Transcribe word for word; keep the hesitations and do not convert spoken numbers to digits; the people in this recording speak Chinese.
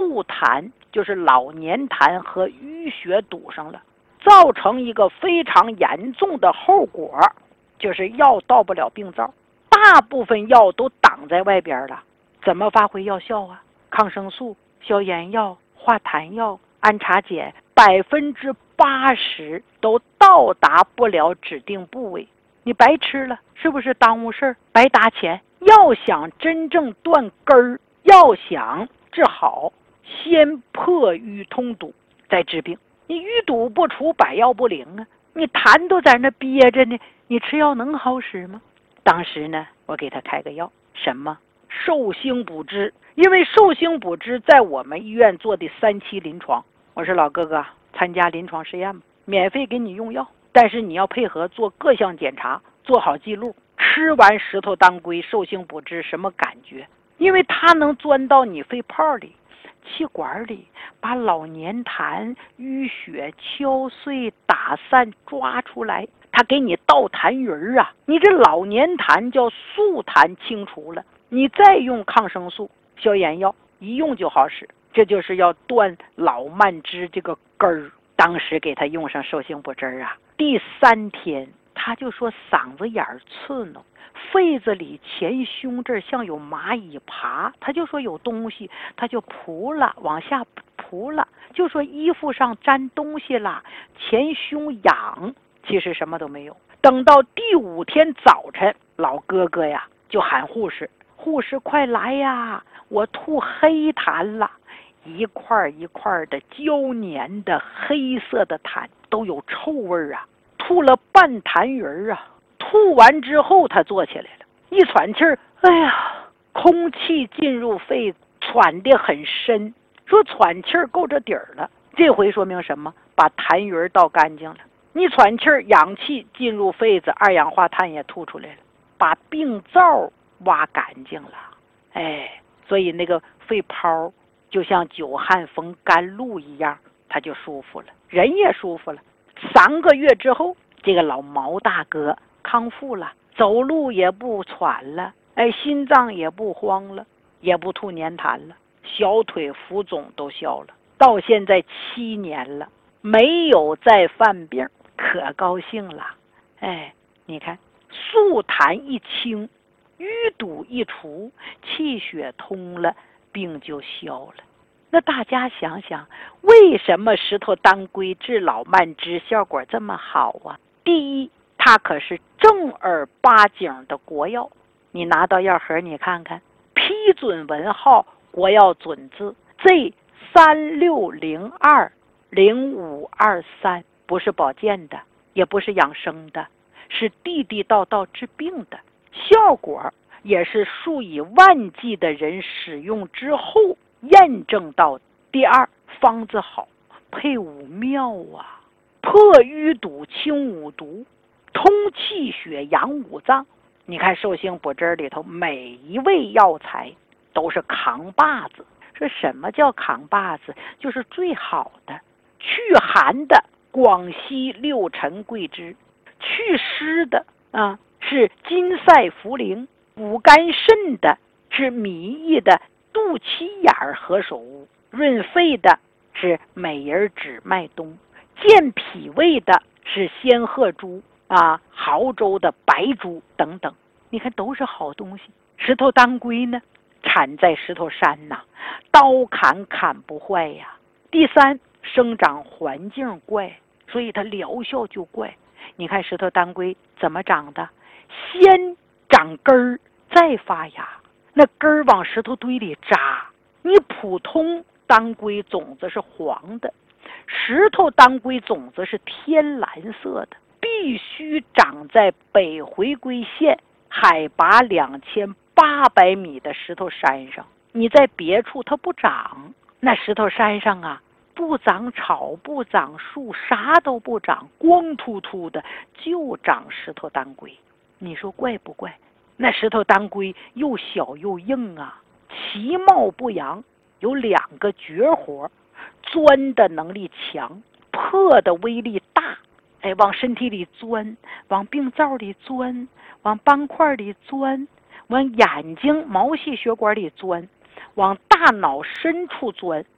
素痰，就是老年痰和淤血堵上了，造成一个非常严重的后果，就是药到不了病灶，大部分药都挡在外边了，怎么发挥药效啊？抗生素、消炎药、化痰药、安茶碱，百分之八十都到达不了指定部位，你白吃了，是不是耽误事儿，白搭钱？要想真正断根儿，要想治好，先破瘀通堵，再治病。你淤堵不除，百药不灵啊！你痰都在那憋着呢，你吃药能好使吗？当时呢，我给他开个药，什么寿星补之，因为寿星补之在我们医院做的三期临床。我说老哥哥，参加临床试验吧，免费给你用药，但是你要配合做各项检查，做好记录。吃完石头当归寿星补之什么感觉？因为它能钻到你肺泡里、气管里，把老年痰、淤血敲碎、打散、抓出来，它给你倒痰盂啊！你这老年痰叫速痰清除了，你再用抗生素、消炎药，一用就好使。这就是要断老慢支这个根儿。当时给他用上寿星补之啊，第三天他就说嗓子眼儿刺挠，肺子里前胸这儿像有蚂蚁爬，他就说有东西，他就扑了，往下扑了，就说衣服上沾东西了，前胸痒，其实什么都没有。等到第五天早晨，老哥哥呀就喊护士，护士快来呀，我吐黑痰了，一块一块的胶黏的黑色的痰，都有臭味啊，吐了半痰盂啊。吐完之后他坐起来了，一喘气儿，哎呀，空气进入肺，喘得很深，说喘气儿够着底儿了。这回说明什么？把痰盂倒干净了，你喘气儿，氧气进入肺子，二氧化碳也吐出来了，把病灶挖干净了。哎，所以那个肺泡就像久旱逢甘露一样，他就舒服了，人也舒服了。三个月之后，这个老毛大哥康复了，走路也不喘了，哎，心脏也不慌了，也不吐粘痰了，小腿浮肿都消了，到现在七年了，没有再犯病，可高兴了。哎，你看素痰一清，淤堵一除，气血通了，病就消了。那大家想想，为什么石头当归治老慢支效果这么好啊？第一，它可是正儿八经的国药，你拿到药盒你看看，批准文号国药准字 Z 三六零二零五二三，不是保健的，也不是养生的，是地地道道治病的，效果也是数以万计的人使用之后验证到。第二，方子好，配伍妙啊，破淤堵，清五毒，通气血，养五脏。你看寿星补之里头每一味药材都是扛把子。说什么叫扛把子？就是最好的。去寒的广西六陈桂枝，去湿的啊是金赛茯苓，补肝肾的是米益的肚脐眼何首乌，润肺的是美人指麦冬，健脾胃的是仙鹤珠啊，亳州的白珠等等。你看都是好东西。石头当归呢，产在石头山呐、啊，刀砍砍不坏呀。第三，生长环境怪，所以它疗效就怪。你看石头当归怎么长的？先长根儿，再发芽。那根儿往石头堆里扎。你普通当归种子是黄的，石头当归种子是天蓝色的，必须长在北回归线海拔两千八百米的石头山上。你在别处它不长。那石头山上啊，不长草，不长树，啥都不长，光秃秃的，就长石头当归。你说怪不怪？那石头当归又小又硬啊，其貌不扬，有两个绝活：钻的能力强，破的威力大。哎，往身体里钻，往病灶里钻，往斑块里钻，往眼睛毛细血管里钻，往大脑深处钻，